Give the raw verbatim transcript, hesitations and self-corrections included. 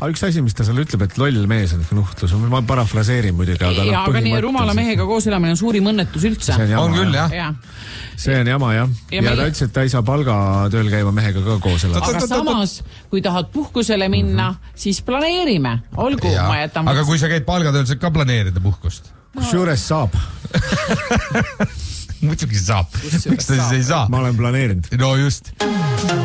aga üks asi, mis ta seal ütleb, et loll mees on nuhtlus, ma parafraseerin muidugi, aga ja, aga nii rumala mehega koos elamine on suurim õnnetus üldse. On, on küll, jah. Ja. See on jama, jah. Ja, ja ta ütles, et ta ei saa palga tööl käiva mehega ka koos elada. Aga samas, kui tahad puhkusele minna, mm -hmm. siis planeerime. Olgu, ja. ma jätan... Aga kui sa käid palgatööl, saad ka planeerida puhkust? Kusjuures saab. Muidugi saab. Miks ta siis ei saa? Ma olen planeerinud. No just.